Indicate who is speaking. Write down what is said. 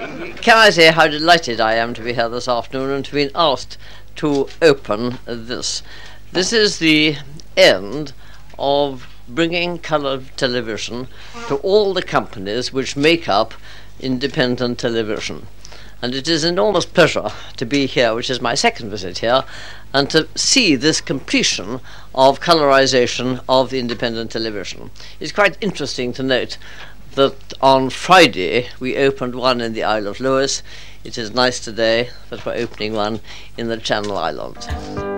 Speaker 1: can I say how delighted I am to be here this afternoon and to be asked to open this. This is the end of bringing colour television to all the companies which make up independent television. And it is an enormous pleasure to be here, which is my second visit here, and to see this completion of colorization of the independent television. It's quite interesting to note that on Friday we opened one in the Isle of Lewis. It is nice today that we're opening one in the Channel Islands.